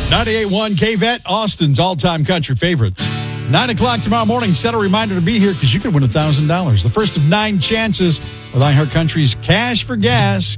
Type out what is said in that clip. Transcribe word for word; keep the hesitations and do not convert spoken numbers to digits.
ninety-eight point one K-Vet, Austin's all-time country favorite. nine o'clock tomorrow morning. Set a reminder to be here because you can win one thousand dollars. The first of nine chances with iHeart Country's Cash for Gas.